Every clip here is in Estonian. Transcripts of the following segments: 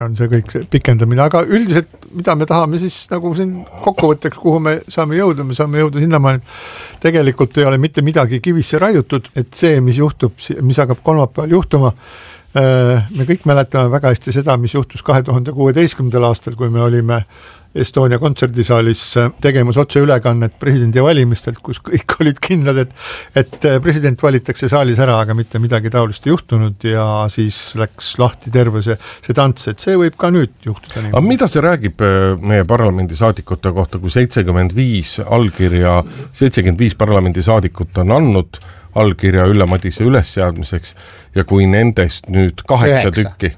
on see kõik see pikendamine, aga üldiselt, mida me tahame siis nagu siin kokkuvõtteks, kuhu me saame jõuda sinnamaani, et tegelikult ei ole mitte midagi kivisse raiutud, et see, mis juhtub, mis hakkab kolmapäeval juhtuma, me kõik mäletame väga hästi seda, mis juhtus 2016. aastal, kui me olime Estonia kontserdisaalis tegemas otseülekannet presidendi valimistelt, kus kõik olid kindlad, et president valitakse saalis ära, aga mitte midagi taolist juhtunud ja siis läks lahti terve see tants, et see võib ka nüüd juhtuda. Aga mida see räägib meie parlamendisaadikute kohta, kui 75 parlamendisaadikut on andnud allkirja Ülle Madise ülesseadmiseks ja kui nendest nüüd 8 tükki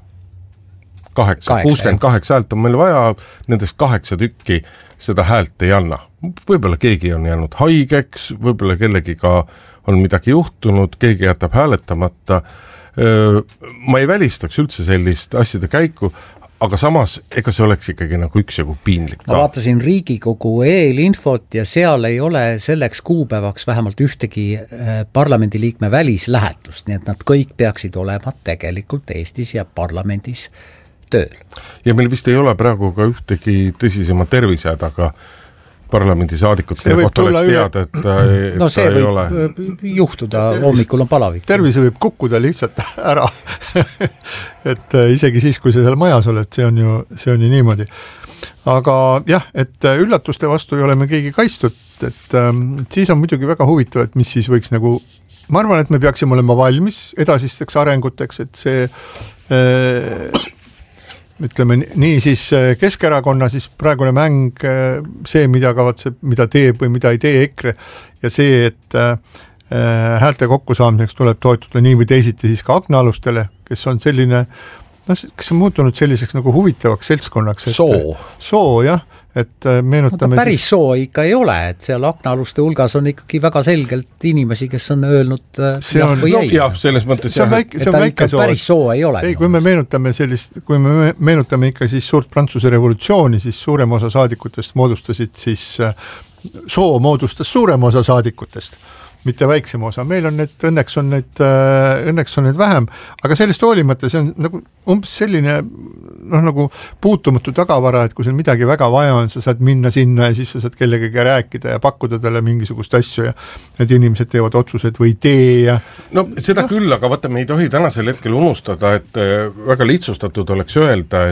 68 häält on meil vaja, nendest 8 tükki seda häält ei anna. Võib-olla keegi on jäänud haigeks, võib-olla kellegiga on midagi juhtunud, keegi jätab hääletamata. Ma ei välistaks üldse sellist asjade käiku, aga samas, ega see oleks ikkagi nagu üksjagu piinlik. Ma vaatasin Riigikogu eelinfot ja seal ei ole selleks kuupäevaks vähemalt ühtegi parlamendiliikme välislähetust, nii et nad kõik peaksid olema tegelikult Eestis ja parlamendis tööl. Ja meil vist ei ole praegu ka ühtegi tõsisema tervisehädaga parlamendisaadikut, kelle kohta oleks teada, et see ei ole. Juhtuda, hommikul on palavik. Tervise võib kukkuda lihtsalt ära, et isegi siis, kui sa seal majas oled, see on ju niimoodi. Aga jah, et üllatuste vastu ei ole me keegi kaitstud, et siis on muidugi väga huvitav, et mis siis võiks nagu, ma arvan, et me peaksime olema valmis edasisteks arenguteks, et see ütleme nii siis Keskerakonna siis praegune mäng, see, mida teeb või mida ei tee EKRE ja see, et häälte kokkusaamiseks tuleb toetuda nii või teisiti siis ka aknaalustele, kes on selline, kes on muutunud selliseks nagu huvitavaks seltskonnaks. Soo, jah. Et meenutame päris soo ikka ei ole, et seal aknaaluste hulgas on ikkagi väga selgelt inimesi, kes on öelnud jah või ei. Jah, selles mõttes see on väike soo. Päris soo ei ole. Ei, kui me meenutame ikka siis suurt Prantsuse revolutsiooni, siis suurem osa saadikutest moodustasid siis, soo moodustas suurem osa saadikutest, mitte väiksem osa. Meil on need, õnneks on need vähem, aga sellest hoolimata see on nagu umbes selline nagu puutumatu tagavara, et kui sul midagi väga vaja on, sa saad minna sinna ja siis sa saad kellegagi rääkida ja pakkuda talle mingisugust asju ja need inimesed teevad otsused või tee ja... No seda küll, aga vaata, me ei tohi tänasel hetkel unustada, et väga lihtsustatud oleks öelda,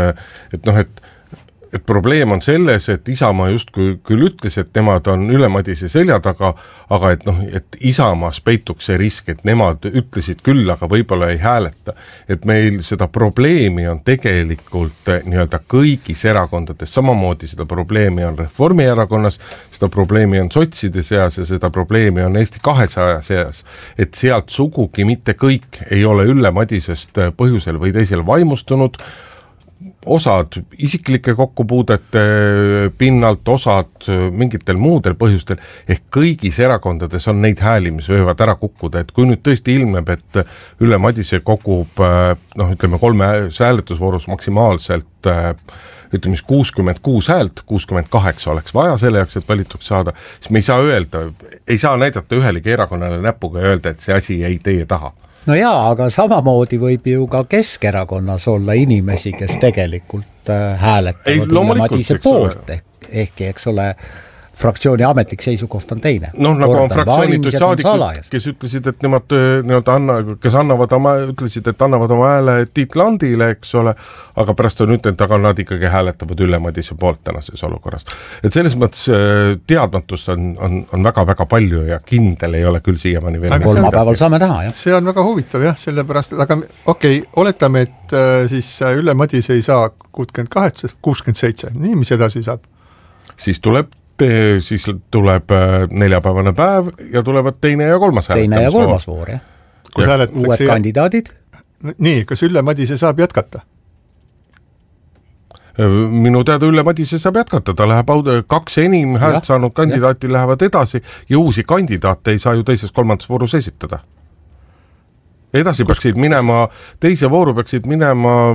et probleem on selles, et Isamaa just küll ütles, et nemad on Ülle Madise selja taga, aga et Isamaas peituks see risk, et nemad ütlesid küll, aga võib-olla ei hääleta. Et meil seda probleemi on tegelikult nii-öelda kõigis erakondades, samamoodi seda probleemi on Reformierakonnas, seda probleemi on sotside seas ja seda probleemi on Eesti 200 seas, et sealt sugugi mitte kõik ei ole Ülle Madisest põhjusel või teisel vaimustunud, osad isiklike kokkupuudete pinnalt, osad mingitel muudel põhjustel, ehk kõigis erakondades on neid hääli, mis võivad ära kukkuda, et kui nüüd tõesti ilmneb, et Ülle Madise kogub, ütleme 3 hääletusvoorus maksimaalselt, ütleme 66 häält, 68 oleks vaja selle jaoks, et valituks saada, siis me ei saa näidata ühelegi erakonnale näpuga ja öelda, et see asi ei teie taha. No jaa, aga samamoodi võib ju ka Keskerakonnas olla inimesi, kes tegelikult hääletavad Ülle Madise poolt, ehkki eks ole, fraktsiooni ametlik seisukoht on teine. Nagu on fraktsioonitud saadikud, kes ütlesid, et nemad ütlesid, et annavad oma hääle Tiit Landile, eks ole, aga pärast on ütlenud, aga nad ikkagi hääletavad Ülle Madise poolt tänases olukorras. Et selles mõttes teadmatust on väga-väga palju ja kindel ei ole küll siiamaani veel. Kolmapäeval saame näha, jah. See on väga huvitav, jah, sellepärast, aga oletame, et siis Ülle Madise ei saa 68, 67, nii mis edasi saab? Siis tuleb neljapäevane päev ja tulevad teine ja kolmas voor, jah. Uued kandidaadid. Nii, kas Ülle Madise saab jätkata? Minu teada Ülle Madise saab jätkata, ta läheb 2 enim häält saanud kandidaati lähevad edasi ja uusi kandidaate ei saa ju teises-kolmandas voorus esitada. Edasi peaksid minema, teise vooru peaksid minema,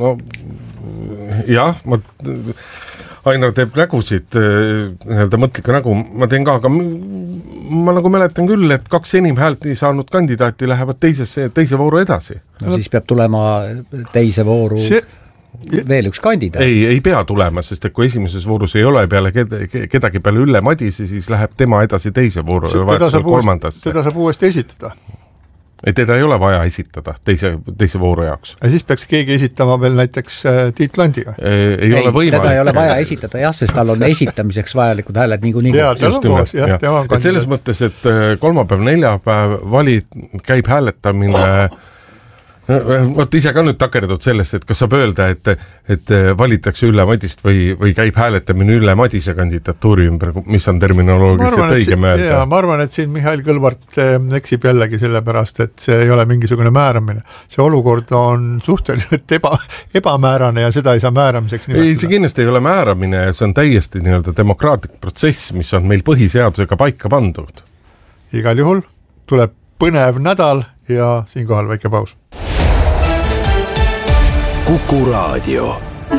Ainar teeb nägusid, mõtlika nägu, ma teen ka, aga ma nagu mäletan küll, et 2 enim häält nii saanud kandidaati lähevad teise vooru edasi. No siis peab tulema teise vooru veel üks kandidaat. Ei pea tulema, sest et kui esimeses voorus ei ole peale kedagi peale Ülle Madise, siis läheb tema edasi teise vooru ja kolmandasse. Teda saab uuesti esitada. Ei, teda ei ole vaja esitada teise vooru jaoks. Ja siis peaks keegi esitama veel näiteks Tiit Landiga. Ei ole võimalik. Teda ei ole vaja esitada, jah, sest tal on esitamiseks vajalikud hääled niikuinii. Jaa, tal on koos, jah. Et selles mõttes, et kolmapäev, neljapäev käib hääletamine Vot ise ka nüüd takerdud sellest, et kas saab öelda, et valitakse Ülle Madist või käib hääletamine Ülle Madise kandidatuuri ümber, mis on terminoloogiliselt õigem öelda? Ma arvan, et siin Mihhail Kõlvart eksib jällegi sellepärast, et see ei ole mingisugune määramine. See olukord on suhteliselt ebamäärane ja seda ei saa määramiseks nimetada. Ei, see kindlasti ei ole määramine, see on täiesti nii-öelda demokraatlik protsess, mis on meil põhiseadusega paika pandud. Igal juhul tuleb põnev nädal ja siinkohal väike paus. Kuku Raadio.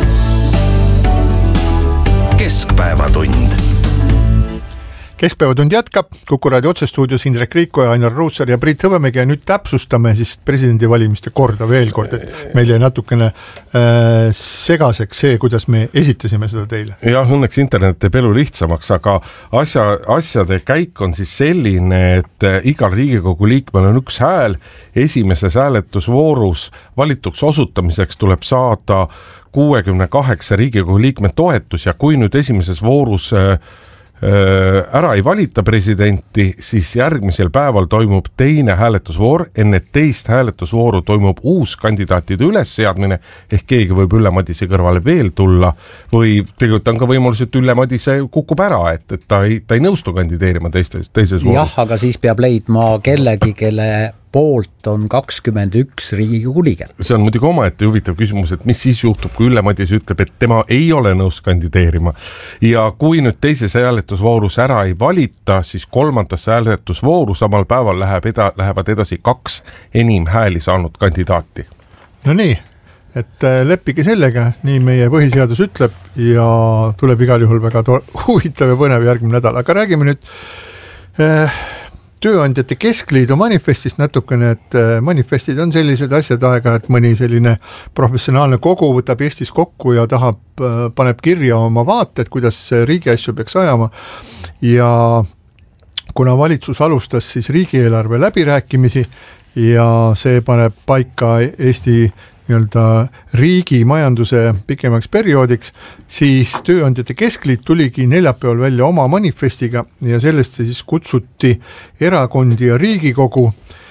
Keskpäevatund. Keskpäevatund jätkab, Kuku Raadio otsestuudios Indrek Riiko ja Ainar Ruussaar ja Priit Hõbemägi ja nüüd täpsustame siis presidendivalimiste korda veel kord, et meil jäi natukene segaseks see, kuidas me esitasime seda teile. Jah, õnneks internet teeb elu lihtsamaks, aga asjade käik on siis selline, et igal Riigikogu liikmel on üks hääl, esimeses hääletusvoorus valituks osutamiseks tuleb saada 68 Riigikogu liikme toetus ja kui nüüd esimeses voorus ära ei valita presidenti, siis järgmisel päeval toimub teine hääletusvoor, enne teist hääletusvooru toimub uus kandidaatide ülesseadmine, ehk keegi võib Ülle Madise kõrvale veel tulla või tegelikult on ka võimalus, et Ülle Madise kukub ära, et ta ei nõustu kandideerima teises voorus. Jah, aga siis peab leidma kellegi, kelle poolt on 21 Riigikogu liiget. See on muidugi omaette huvitav küsimus, et mis siis juhtub, kui Ülle Madise ütleb, et tema ei ole nõus kandideerima. Ja kui nüüd teises hääletusvoorus ära ei valita, siis kolmandasse hääletusvooru samal päeval lähevad edasi 2 enim hääli saanud kandidaati. No nii, et leppige sellega, nii meie põhiseadus ütleb ja tuleb igal juhul väga huvitav ja põnev järgmine nädal. Aga räägime nüüd Tööandjate Keskliidu manifestist natukene, et manifestid on sellised asjad aega, et mõni selline professionaalne kogu võtab Eestis kokku ja paneb kirja oma vaated, kuidas riigi asju peaks ajama ja kuna valitsus alustas siis riigieelarve läbirääkimisi ja see paneb paika Eesti nii-öelda riigi majanduse pikemaks perioodiks, siis Tööandjate Keskliit tuligi neljapäeval välja oma manifestiga ja sellest siis kutsuti erakondi ja Riigikogu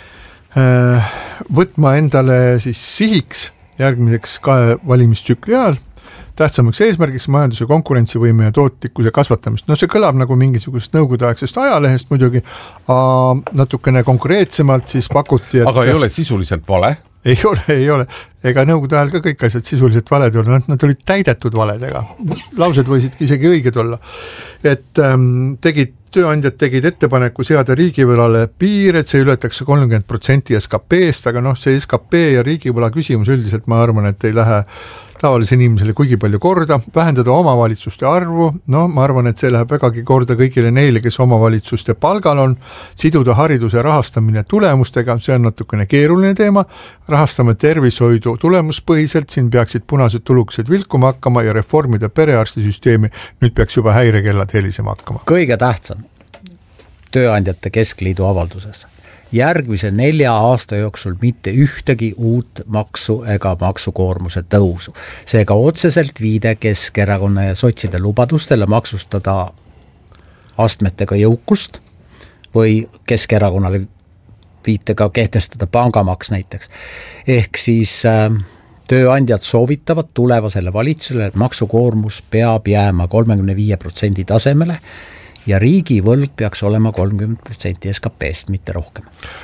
võtma endale siis sihiks järgmiseks 2 valimistsükli ajal tähtsamaks eesmärgiks majanduse konkurentsivõime ja tootlikkuse kasvatamist. No see kõlab nagu mingisugust nõukogudeaegsest ajalehest muidugi, natukene konkreetsemalt siis pakuti, et aga ei ole sisuliselt vale? Ei ole. Ega nõukogude ajal ka kõik asjad sisuliselt valed olla, nad olid täidetud valedega. Laused võisidki isegi õiged olla. Et tööandjad tegid ettepaneku seada riigivõlale piir, et see ületaks 30% SKP-st, aga see SKP ja riigivõla küsimus üldiselt ma arvan, et ei lähe tavalise inimesele kuigi palju korda, vähendada omavalitsuste arvu, ma arvan, et see läheb vägagi korda kõigile neile, kes omavalitsuste palgal on, siduda hariduse rahastamine tulemustega, see on natukene keeruline teema, rahastame tervishoidu tulemuspõhiselt, siin peaksid punased tulukesed vilkuma hakkama ja reformida perearstisüsteemi, nüüd peaks juba häirekellad helisema hakkama. Kõige tähtsam Tööandjate Keskliidu avalduses. Järgmise 4 aasta jooksul mitte ühtegi uut maksu ega maksukoormuse tõusu. Seega otseselt viide Keskerakonna ja sotside lubadustele maksustada astmetega jõukust või Keskerakonnale viitega kehtestada pangamaks näiteks. Ehk siis tööandjad soovitavad tulevasele valitsusele, et maksukoormus peab jääma 35% tasemele ja riigi võlg peaks olema 30% SKP-st, mitte rohkem.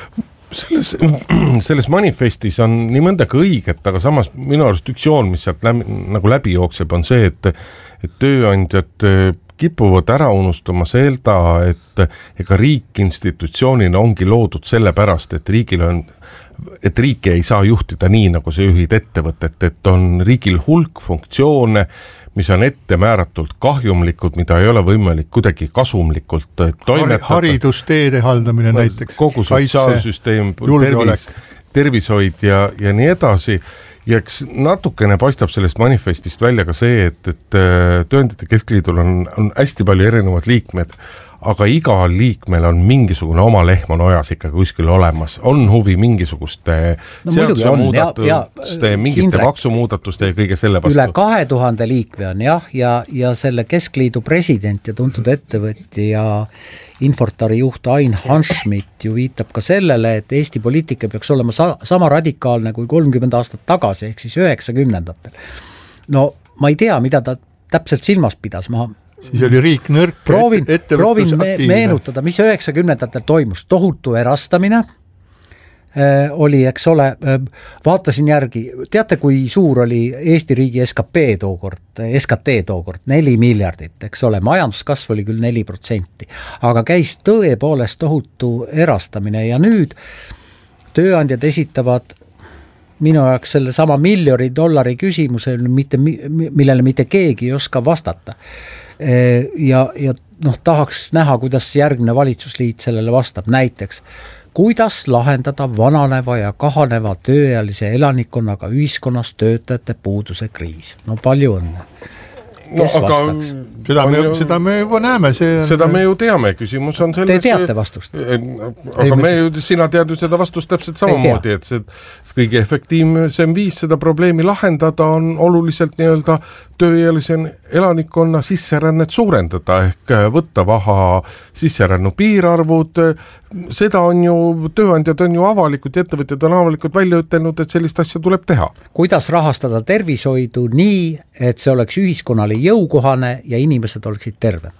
Selles manifestis on nii mõndagi õiget, aga samas minu arust üks joon, mis sealt läbi jookseb, on see, et tööandjad kipuvad ära unustama seda, et ega riik institutsioonina ongi loodud sellepärast, et riiki ei saa juhtida nii, nagu sa juhid ettevõtet, et on riigil hulk funktsioone, mis on ette määratult kahjumlikud, mida ei ole võimalik kuidagi kasumlikult toimetada. Haridusteede haldamine näiteks. Kogu sotsiaalsüsteem, tervishoid ja nii edasi. ja eks natukene paistab sellest manifestist välja ka see, et Tööandjate Keskliidul on hästi palju erinevad liikmed, aga igal liikmel on mingisugune oma lehm on ojas ikka kuskil olemas, on huvi mingisuguste seadusemuudatuste, mingite maksumuudatuste ja kõige selle vastu. Üle 2000 liikme on ja selle Keskliidu president ja tuntud ettevõtja Infortari juht Ain Hanschmidt ju viitab ka sellele, et Eesti poliitika peaks olema sama radikaalne kui 30 aastat tagasi, ehk siis 90-ndatel. No ma ei tea, mida ta täpselt silmas pidas, siis oli riik nõrk, proovin meenutada, mis 90-ndatel toimus, tohutu erastamine oli, eks ole, vaatasin järgi, teate, kui suur oli Eesti riigi SKT tookord, 4 miljardit, eks ole, majanduskasv oli küll 4%, aga käis tõepoolest tohutu erastamine ja nüüd tööandjad esitavad minu jaoks selle sama $1 000 küsimuse, millele mitte keegi ei oska vastata. Ja tahaks näha, kuidas järgmine valitsusliit sellele vastab. Näiteks, kuidas lahendada vananeva ja kahaneva tööealise elanikkonnaga ühiskonnas töötajate puuduse kriis? No palju õnne. Kes vastaks? Seda me juba näeme. Seda me ju teame, küsimus on selles... Te teate vastust? Aga sina tead ju seda vastust täpselt samamoodi, et see kõige efektiivsem viis seda probleemi lahendada on oluliselt nii-öelda tööealise elanikkonna sisserännet suurendada ehk võtta vaha sisserännu piirarvud. Seda on ju, tööandjad on ju avalikud ja ettevõtjad on avalikult välja ütelnud, et sellist asja tuleb teha. Kuidas rahastada tervishoidu nii, et see oleks ühiskonnale jõukohane ja inimesed oleksid tervemad?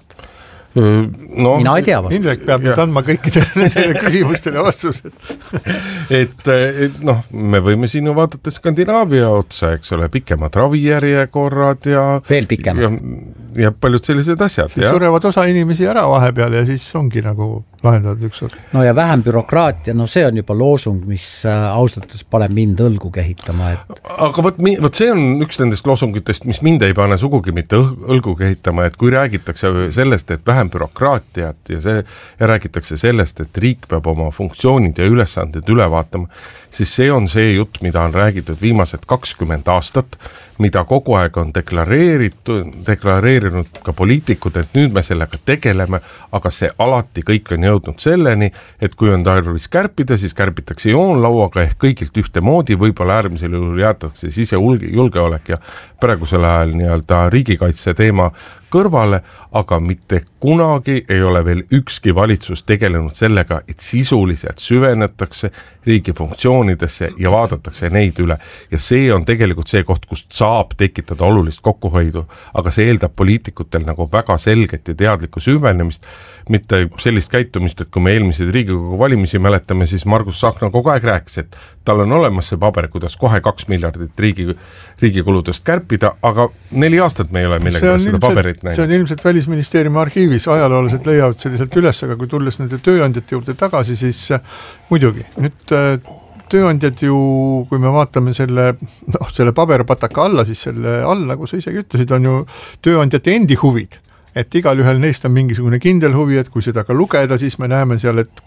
Mina ei tea vastust. Indrek peab nüüd andma kõikidele nendele küsimustele vastused. et me võime siin ju vaadata Skandinaavia otsa, eks ole, pikemad ravijärjekorrad ja veel pikemad. Ja paljud sellised asjad. Siis surevad osa inimesi ära vahepeal ja siis ongi nagu lahendatud üks osa. No ja vähem bürokraatia, see on juba loosung, mis austatus paneb mind õlgu kehitama. Aga võt see on üks nendest loosungitest, mis mind ei pane sugugi mitte õlgu kehitama, et kui räägitakse sellest, et vähem bürokraatiat ja räägitakse sellest, et riik peab oma funktsioonid ja ülesanded üle vaatama, siis see on see jutt, mida on räägitud viimased 20 aastat, mida kogu aeg on deklareerinud ka poliitikud, et nüüd me sellega tegeleme, aga see alati kõik on jõudnud selleni, et kui on tarvis kärpida, siis kärbitakse joonlauaga ehk kõigilt ühtemoodi, võib-olla äärmisel juhul jäetakse sisejulgeolek ja praegusel ajal nii-öelda riigikaitse teema kõrvale, aga mitte kunagi ei ole veel ükski valitsus tegelenud sellega, et sisuliselt süvenetakse riigi funktsioonidesse ja vaadatakse neid üle. Ja see on tegelikult see koht, kust saab tekitada olulist kokkuhoidu, aga see eeldab poliitikutel nagu väga selget ja teadlikku süvenemist, mitte sellist käitumist, et kui me eelmiseid Riigikogu valimisi mäletame, siis Margus Tsahkna kogu aeg rääkis, et tal on olemas see paber, kuidas kohe 2 miljardit riigikuludest kärpida, aga 4 aastat me ei ole millega seda paberit näinud. See on ilmselt Välisministeeriumi arhiivis, ajaloolased leiavad selliselt üles, aga kui tulles nende tööandjate juurde tagasi, siis muidugi. Nüüd tööandjad ju, kui me vaatame selle paberpataka alla, siis selle all, nagu sa isegi ütlesid, on ju tööandjate endi huvid. Et igal ühel neist on mingisugune kindel huvi, et kui seda ka lugeda, siis me näeme seal, et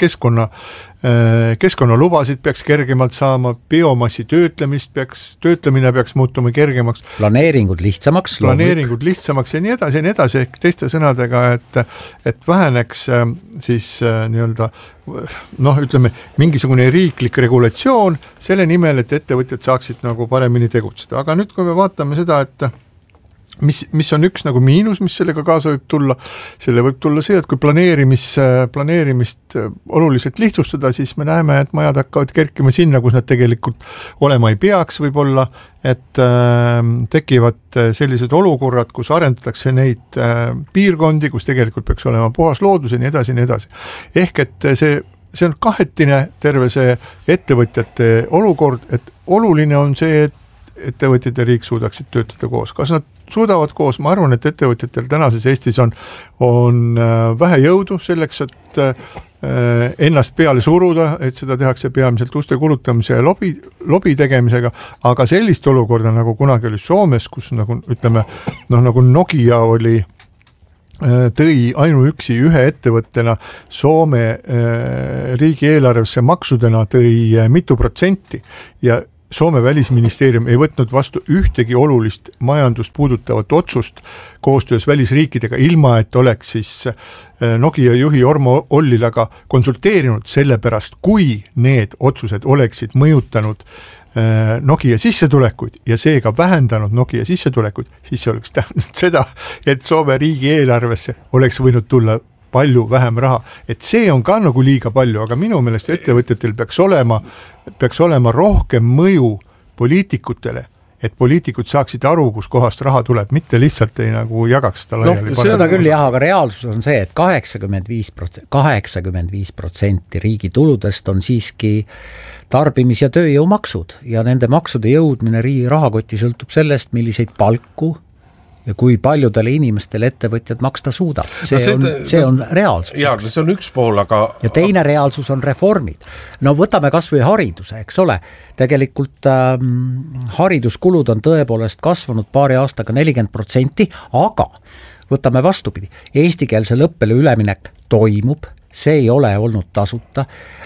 keskkonnalubasid peaks kergemalt saama, biomassi töötlemine peaks muutuma kergemaks. Planeeringud lihtsamaks ja nii edasi, ehk teiste sõnadega, et väheneks siis nii-öelda ütleme, mingisugune riiklik regulatsioon selle nimel, et ettevõtjad saaksid nagu paremini tegutseda. Aga nüüd, kui me vaatame seda, et mis on üks nagu miinus, mis sellega kaasa võib tulla, selle võib tulla see, et kui planeerimist oluliselt lihtsustada, siis me näeme, et majad hakkavad kerkima sinna, kus nad tegelikult olema ei peaks võib-olla, et tekivad sellised olukorrad, kus arendatakse neid piirkondi, kus tegelikult peaks olema puhas loodus ja nii edasi. Ehk et see on kahetine terve see ettevõtjate olukord, et oluline on see, et ettevõtjad ja riik suudaksid töötada koos. Kas nad suudavad koos? Ma arvan, et ettevõtjatel tänases Eestis on vähe jõudu selleks, et ennast peale suruda, et seda tehakse peamiselt uste kulutamise ja lobi tegemisega, aga sellist olukorda, nagu kunagi oli Soomes, kus nagu ütleme, nagu Nokia tõi ainuüksi ühe ettevõttena Soome riigieelarvesse maksudena tõi mitu protsenti ja Soome välisministeerium ei võtnud vastu ühtegi olulist majandust puudutavat otsust koostöös välisriikidega, ilma et oleks siis Nokia juhi Ormo Ollilaga konsulteerinud sellepärast, kui need otsused oleksid mõjutanud Nokia sissetulekuid ja seega vähendanud Nokia sissetulekuid, siis see oleks tähendanud seda, et Soome riigi eelarvesse oleks võinud tulla palju vähem raha, et see on ka nagu liiga palju, aga minu meelest ettevõtjatel peaks olema rohkem mõju poliitikutele, et poliitikud saaksid aru, kus kohast raha tuleb, mitte lihtsalt ei nagu jagaks seda laiali. Seda küll jah, aga reaalsus on see, et 85% riigi tuludest on siiski tarbimis- ja tööjõumaksud ja nende maksude jõudmine riigi rahakoti sõltub sellest, milliseid palku ja kui paljudele inimestele ettevõtjad maksta suudab. See on reaalsus. Jaa, see on üks pool, aga... Ja teine reaalsus on reformid. No võtame kas või hariduse, eks ole. Tegelikult hariduskulud on tõepoolest kasvanud paari aastaga 40%, aga võtame vastupidi. Eestikeelsele õppele üleminek toimub, see ei ole olnud tasuta.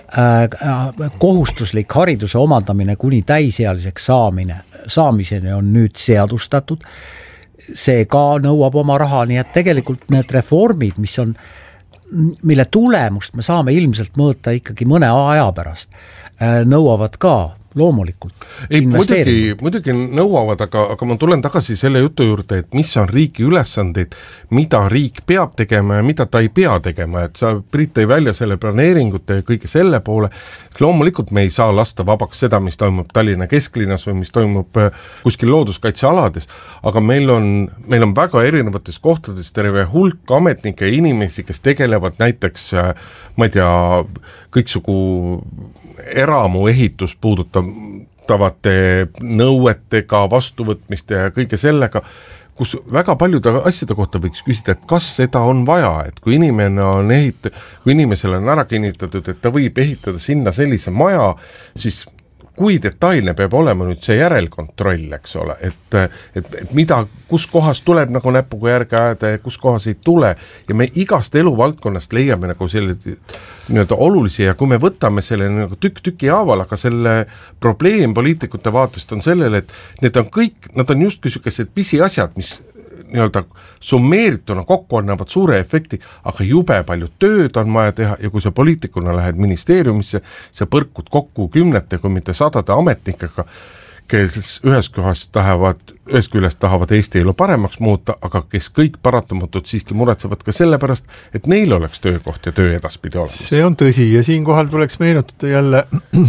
Kohustuslik hariduse omandamine kuni täisealiseks saamiseni on nüüd seadustatud. See ka nõuab oma raha, nii et tegelikult need reformid, mille tulemust me saame ilmselt mõõta ikkagi mõne aja pärast, nõuavad ka loomulikult muidugi nõuavad, aga ma tulen tagasi selle jutu juurde, et mis on riigi ülesandid, mida riik peab tegema ja mida ta ei pea tegema, et sa, Priit, tõi välja selle planeeringute ja kõige selle poole, loomulikult me ei saa lasta vabaks seda, mis toimub Tallinna kesklinnas või mis toimub kuskil looduskaitsealades, aga meil on väga erinevates kohtades terve hulk ametnikke ja inimesi, kes tegelevad näiteks, ma ei tea, kõiksugu eramu ehitus puudutavate nõuetega, vastuvõtmiste ja kõige sellega, kus väga paljude asjade kohta võiks küsida, et kas seda on vaja, et kui inimesele on ära kinnitatud, et ta võib ehitada sinna sellise maja, siis kui detailne peab olema nüüd see järelkontroll, eks ole, et mida, kus kohas tuleb nagu näpuga järge ajada ja kus kohas ei tule ja me igast eluvaldkonnast leiame nagu selle nii-öelda olulisi ja kui me võtame selle nagu tükk-tüki haaval, aga selle probleem poliitikute vaatest on sellele, et nad on just sellised pisiasjad, mis nii-öelda summeerituna kokku annavad suure efekti, aga jube palju tööd on vaja teha ja kui sa poliitikuna lähed ministeeriumisse, sa põrkud kokku 10, kui mitte 100 ametnikega, kes ühest küljest tahavad Eesti elu paremaks muuta, aga kes kõik paratamatult siiski muretsevad ka selle pärast, et neil oleks töökoht ja töö edaspidi olemas. See on tõsi ja siinkohal tuleks meenutada jälle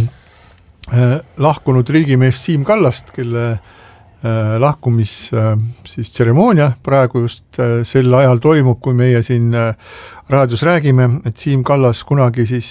lahkunud riigimees Siim Kallast, kelle lahkumis siis tseremoonia praegu just sel ajal toimub, kui meie siin raadios räägime, et Siim Kallas kunagi siis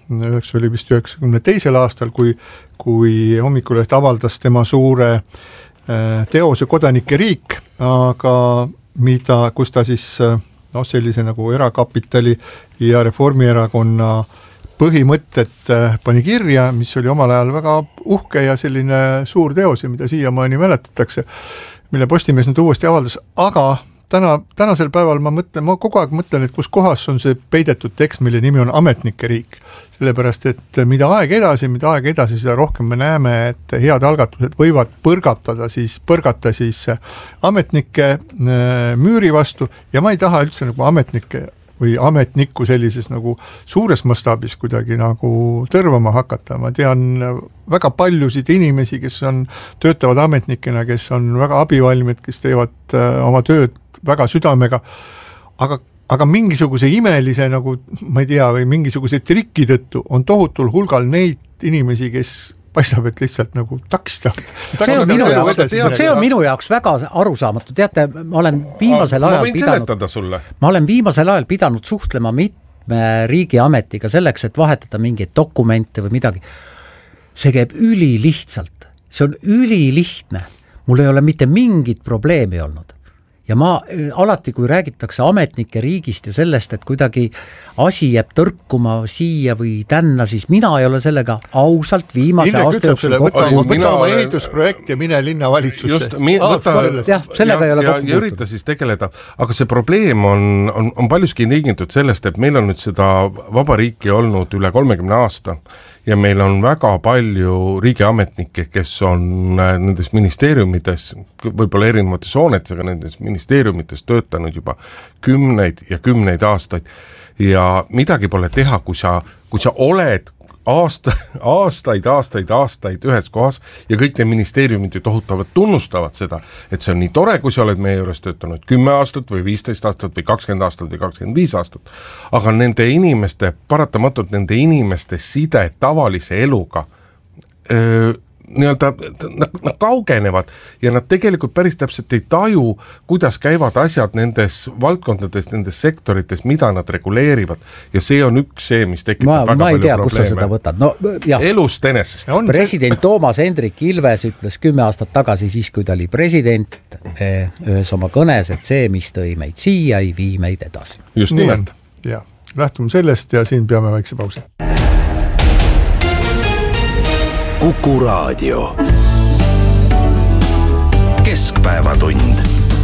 92. aastal, kui Hommikuleht avaldas tema suure teose Kodanike riik, aga kus ta siis sellise nagu erakapitali ja Reformierakonna põhimõtted pani kirja, mis oli omal ajal väga uhke ja selline suur teos, mida siiamaani mäletatakse, mille Postimees nüüd uuesti avaldas, aga tänasel päeval ma kogu aeg mõtlen, et kus kohas on see peidetud tekst, mille nimi on Ametnike riik. Sellepärast, et mida aeg edasi, seda rohkem me näeme, et head algatused võivad põrgata siis ametnike müüri vastu ja ma ei taha üldse nagu ametnike või ametnikku sellises nagu suures mastaabis kuidagi nagu tõrvama hakata. Ma tean väga paljusid inimesi, kes töötavad ametnikena, kes on väga abivalmid, kes teevad oma tööd väga südamega, aga mingisuguse imelise nagu, ma ei tea, või mingisuguse triki tõttu on tohutul hulgal neid inimesi, kes paistab, et lihtsalt nagu takistavad. See on minu jaoks väga arusaamatu. Teate, ma olen viimasel ajal pidanud suhtlema mitme riigiametiga selleks, et vahetada mingeid dokumente või midagi. See käib ülilihtsalt. See on ülilihtne. Mul ei ole mitte mingit probleemi olnud. Ja ma alati, kui räägitakse ametnike riigist ja sellest, et kuidagi asi jääb tõrkuma siia või tänna, siis mina ei ole sellega ausalt viimase aasta jooksul võta oma ehitusprojekt ja mine linnavalitsusse. Sellega ei ole kokku ja ürita siis tegeleda, aga see probleem on paljuski tingitud sellest, et meil on nüüd seda vaba riiki olnud üle 30 aasta ja meil on väga palju riigiametnikke, kes on nendes ministeeriumides, võib-olla erinevates hoonetes, aga nendes ministeeriumites töötanud juba kümneid ja kümneid aastaid ja midagi pole teha, kui sa oled aastaid ühes kohas ja kõik need ministeeriumid ju tohutavalt tunnustavad seda, et see on nii tore, kui sa oled meie juures töötanud 10 aastat või 15 aastat või 20 aastat või 25 aastat, aga paratamatult nende inimeste side tavalise eluga nad kaugenevad ja nad tegelikult päris täpselt ei taju, kuidas käivad asjad nendes valdkondades, nendes sektorites, mida nad reguleerivad ja see on üks see, mis tekitab väga palju probleeme. Kus sa seda võtad? No, jah. Elust enesest. President Toomas Hendrik Ilves ütles 10 aastat tagasi siis, kui ta oli president ühes oma kõnes, et see, mis tõi meid siia, ei vii meid edasi. Just nimelt. Ja, lähtume sellest ja siin peame väikse pausi. Kuku Raadio. Keskpäevatund.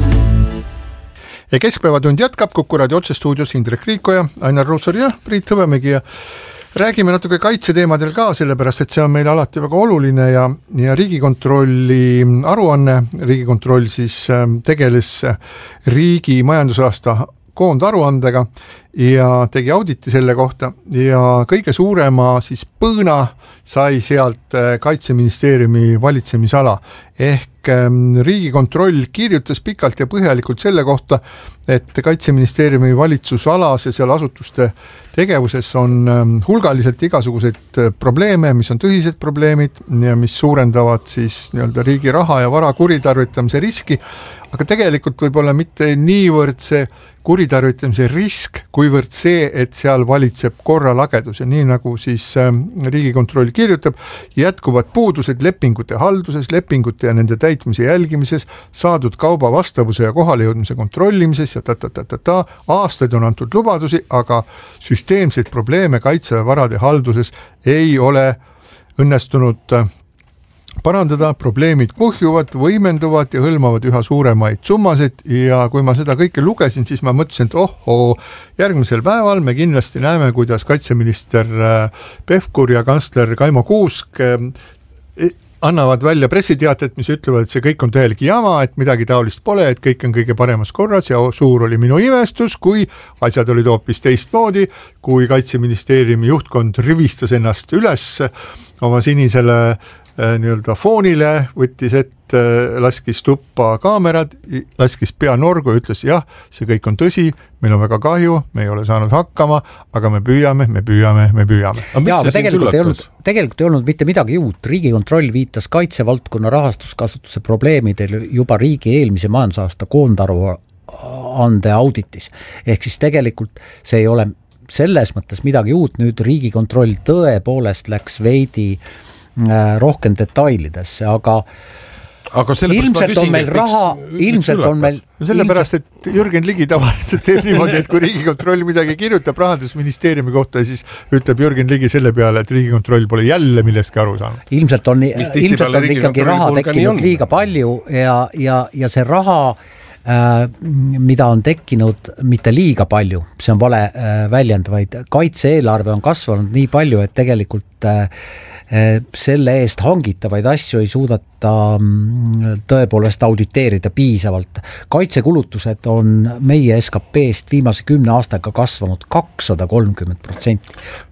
Ja Keskpäevatund jätkab Kuku Raadio otsestuudios Indrek Riikoja, Ainar Ruussaar ja Priit Hõbemägi ja räägime natuke kaitseteemadel ka, sellepärast et see on meile alati väga oluline ja Riigikontrolli aruanne, Riigikontroll siis tegeles riigi majandusaasta koondaruandega ja tegi auditi selle kohta ja kõige suurema siis põõna sai sealt Kaitseministeeriumi valitsemisala ehk Riigikontroll kirjutas pikalt ja põhjalikult selle kohta, et Kaitseministeeriumi valitsusalas ja seal asutuste tegevuses on hulgaliselt igasuguseid probleeme, mis on tõsised probleemid ja mis suurendavad siis nii-öelda riigi raha ja vara kuritarvitamise riski, aga tegelikult võib-olla mitte niivõrd see kuritarvitamise risk, kuivõrd see, et seal valitseb korralagedus ja nii nagu siis Riigikontroll kirjutab, jätkuvad puudused lepingute halduses, lepingute ja nende täitmise jälgimises, saadud kauba vastavuse ja kohalejõudmise kontrollimises ja aastaid on antud lubadusi, aga süsteemseid probleeme kaitsevarade halduses ei ole õnnestunud parandada, probleemid kuhjuvad, võimenduvad ja hõlmavad üha suuremaid summasid ja kui ma seda kõike lugesin, siis ma mõtlesin, et järgmisel päeval me kindlasti näeme, kuidas kaitseminister Pevkur ja kantsler Kaimo Kuusk annavad välja pressiteated, mis ütlevad, et see kõik on täielik jama, et midagi taolist pole, et kõik on kõige paremas korras ja suur oli minu imestus, kui asjad olid hoopis teistmoodi, kui Kaitseministeeriumi juhtkond rivistas ennast üles oma sinisele nii-öelda foonile, võttis ette, laskis tuppa kaamerad, laskis pea norgu ja ütles, jah, see kõik on tõsi, meil on väga kahju, me ei ole saanud hakkama, aga me püüame. Jaa, aga tegelikult ei olnud mitte midagi uut. Riigikontroll viitas kaitsevaldkonna rahastuskasutuse probleemidel juba riigi eelmise majandusaasta koondaruande auditis. Ehk siis tegelikult see ei ole selles mõttes midagi uut, nüüd Riigikontroll tõepoolest läks veidi rohkem detailidesse, aga ilmselt on meil raha, sellepärast, et Jürgen Ligi tavaliselt teeb niimoodi, et kui Riigikontroll midagi kirjutab Rahandusministeeriumi kohta, siis ütleb Jürgen Ligi selle peale, et Riigikontroll pole jälle millestki aru saanud. Ilmselt on ikkagi raha tekkinud liiga palju ja see raha mida on tekkinud mitte liiga palju, see on vale väljend, vaid kaitse-eelarve on kasvanud nii palju, et tegelikult selle eest hangitavaid asju ei suudata tõepoolest auditeerida piisavalt. Kaitsekulutused on meie SKP-st viimase 10 aastaga kasvanud 230%.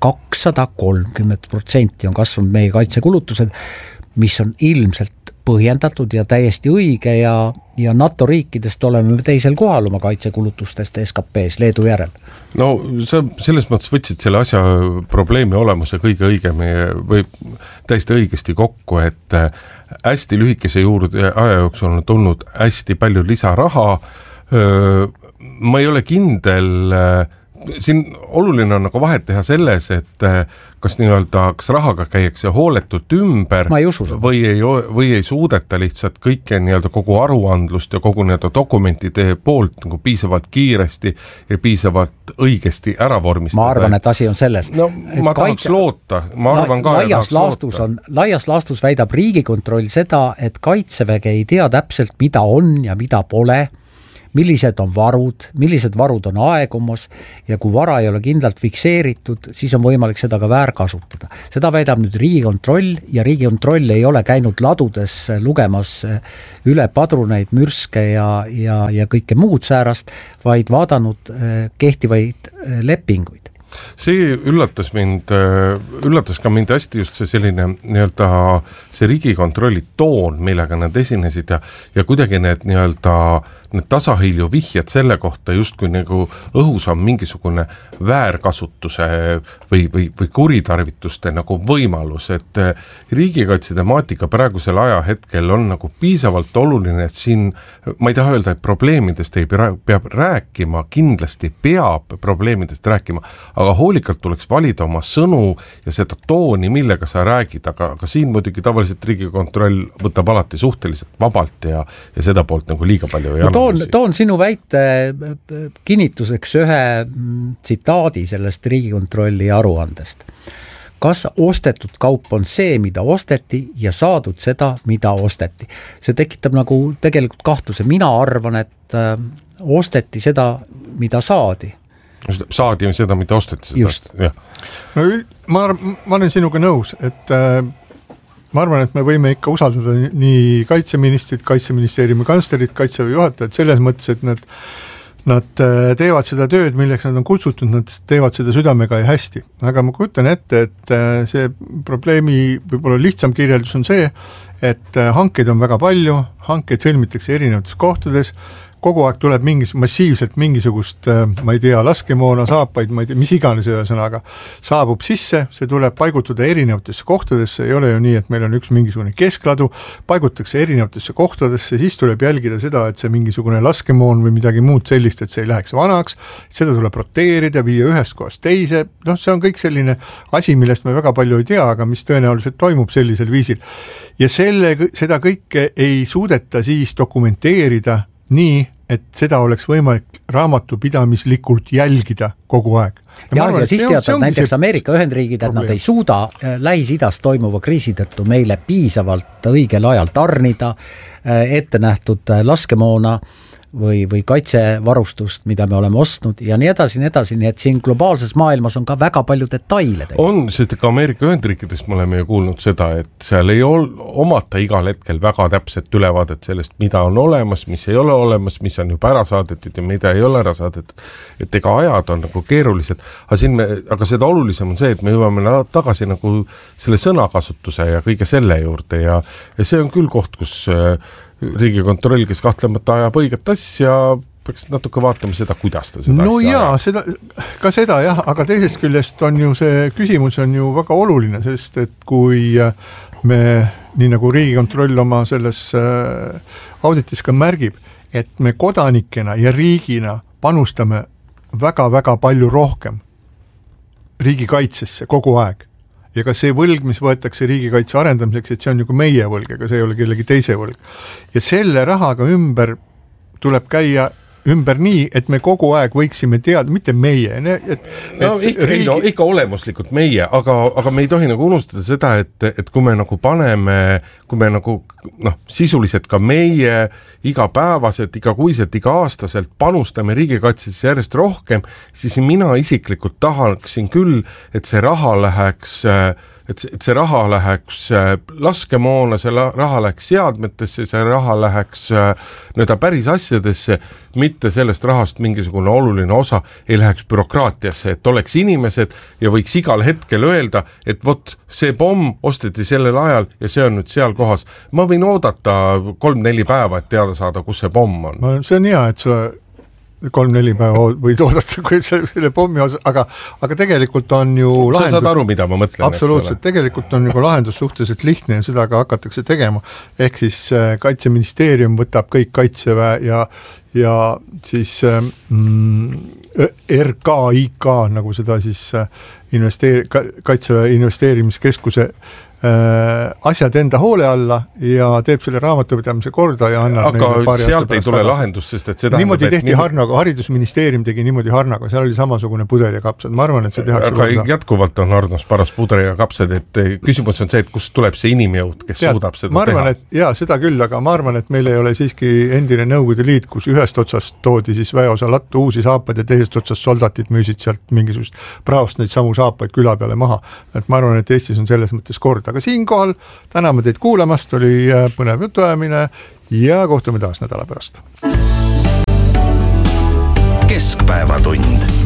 230% on kasvanud meie kaitsekulutused, mis on ilmselt põhjendatud ja täiesti õige ja NATO riikidest oleme teisel kohal oma kaitsekulutustest SKP-s Leedu järel. No sa selles mõttes võtsid selle asja probleemi olemuse kõige õigem või täiesti õigesti kokku, et hästi lühikese aja jooksul on tulnud hästi palju lisaraha. Ma ei ole kindel, siin oluline on nagu vahet teha selles, et kas rahaga käiakse hooletult ümber või ei suudeta lihtsalt kõike kogu aruandlust ja kogu dokumentide poolt nagu piisavalt kiiresti ja piisavalt õigesti ära vormistada. Ma arvan, et asi on selles. No, ma tahaks loota. Ma arvan ka, laias laastus väidab Riigikontroll seda, et Kaitsevägi ei tea täpselt, mida on ja mida pole, millised on varud, millised varud on aegumas ja kui vara ei ole kindlalt fikseeritud, siis on võimalik seda ka väärkasutada. Seda väidab nüüd Riigikontroll ja Riigikontroll ei ole käinud ladudes lugemas üle padruneid, mürske ja kõike muud säärast, vaid vaadanud kehtivaid lepinguid. See üllatas ka mind hästi just see selline nii-öelda see Riigikontrolli toon, millega nad esinesid ja kuidagi need nii-öelda need tasahilju vihjad selle kohta justkui nagu õhus on mingisugune väärkasutuse või kuritarvituste nagu võimalus, et riigikaitse temaatika praegusel ajahetkel on nagu piisavalt oluline, et siin, ma ei taha öelda, et probleemidest ei peab rääkima, kindlasti peab probleemidest rääkima, aga hoolikalt tuleks valida oma sõnu ja seda tooni, millega sa räägid, aga siin muidugi tavaliselt Riigikontroll võtab alati suhteliselt vabalt ja seda poolt nagu liiga palju ei toon sinu väite kinnituseks ühe tsitaadi sellest Riigikontrolli aruandest. Kas ostetud kaup on see, mida osteti ja saadud seda, mida osteti? See tekitab nagu tegelikult kahtluse. Mina arvan, et osteti seda, mida saadi. Saadi seda, mida osteti. Just. Ja. No, ma olen sinuga nõus, et ma arvan, et me võime ikka usaldada nii kaitseministrit, kaitseministeeriumi kantslerit, kaitseväe juhatajat selles mõttes, et nad teevad seda tööd, milleks nad on kutsutud, nad teevad seda südamega ja hästi. Aga ma kujutan ette, et see probleemi võib-olla lihtsam kirjeldus on see, et hankeid on väga palju, hankeid sõlmitakse erinevates kohtades, kogu aeg tuleb massiivselt mingisugust, ma ei tea, laskemoona, saapaid, ma ei tea, mis iganes ühesõnaga saabub sisse, see tuleb paigutada erinevatesse kohtadesse, ei ole ju nii, et meil on üks mingisugune keskladu, paigutakse erinevatesse kohtadesse, siis tuleb jälgida seda, et see mingisugune laskemoon või midagi muud sellist, et see ei läheks vanaks, seda tuleb roteerida, viia ühest kohast teise, see on kõik selline asi, millest me väga palju ei tea, aga mis tõenäoliselt toimub sellisel viisil. Ja seda kõike ei suudeta siis dokumenteerida nii, et seda oleks võimalik raamatupidamislikult jälgida kogu aeg. Ja siis teatavad näiteks Ameerika Ühendriigid, et nad ei suuda Lähis-Idas toimuva kriisi tõttu meile piisavalt õigel ajal tarnida ette nähtud laskemoona või kaitsevarustust, mida me oleme ostnud ja nii edasi, nii et siin globaalses maailmas on ka väga palju detaile. On, sest ka Ameerika Ühendriikidest me oleme ju kuulnud seda, et seal ei omata igal hetkel väga täpset ülevaadet sellest, mida on olemas, mis ei ole olemas, mis on juba ära saadetud ja mida ei ole ära saadetud, et ega ajad on nagu keerulised, aga seda olulisem on see, et me jõuame tagasi nagu selle sõnakasutuse ja kõige selle juurde ja see on küll koht, kus Riigikontroll, kes kahtlemata ajab õiget asja, peaks natuke vaatama seda, kuidas ta seda asja ajab. Seda jah, aga teisest küljest on ju see küsimus on ju väga oluline, sest et kui me, nii nagu Riigikontroll oma selles auditis ka märgib, et me kodanikena ja riigina panustame väga-väga palju rohkem riigikaitsesse kogu aeg. Ja ka see võlg, mis võetakse riigikaitse arendamiseks, et see on nagu meie võlg, ega see ei ole kellegi teise võlg. Ja selle rahaga tuleb käia ümber nii, et me kogu aeg võiksime teada, mitte meie. Ikka olemuslikult meie, aga me ei tohi nagu unustada seda, et kui me nagu paneme, kui me nagu sisuliselt ka meie igapäevaselt, igakuiselt, iga-aastaselt panustame riigikaitsesse järjest rohkem, siis mina isiklikult tahaksin küll, et see raha läheks laskemoona, see raha läheks seadmetesse, see raha läheks päris asjadesse, mitte sellest rahast mingisugune oluline osa ei läheks bürokraatiasse, et oleks inimesed ja võiks igal hetkel öelda, et vot see pomm osteti sellel ajal ja see on nüüd seal kohas. Ma võin oodata 3-4 päeva, et teada saada, kus see pomm on. See on hea, et sa 3-4 päeva võid oodata, kui selle pommi osas, aga tegelikult on ju lahendus. Sa saad aru, mida ma mõtlen. Absoluutselt, tegelikult on ju lahendus suhteliselt lihtne ja seda ka hakatakse tegema. Ehk siis kaitseministeerium võtab kõik kaitseväe ja siis RKIK, nagu seda siis kaitseväe investeerimiskeskuse asjad enda hoole alla ja teeb selle raamatupidamise korda ja annab aga sealt ei tule lahendus, sest et seda niimoodi tehti Harnaga, haridusministeerium tegi niimoodi Harnaga, seal oli samasugune puder ja kapsad, ma arvan, et see tehakse aga korda. Jätkuvalt on Harnos paras puder ja kapsad, et küsimus on see, et kust tuleb see inimjõud, kes suudab seda ma arvan, teha. Jaa, seda küll, aga ma arvan, et meil ei ole siiski endine Nõukogude Liit, kus ühest otsast toodi siis väeosa lattu uusi saapaid ja teisest otsast soldatid müüsid sealt mingisugust praost neid samu saapaid küla peale maha. Et ma arvan, et Eestis on selles mõttes kord. Aga siinkohal täname teid kuulamast, oli põnev jutuajamine ja kohtume taas nädala pärast. Keskpäevatund.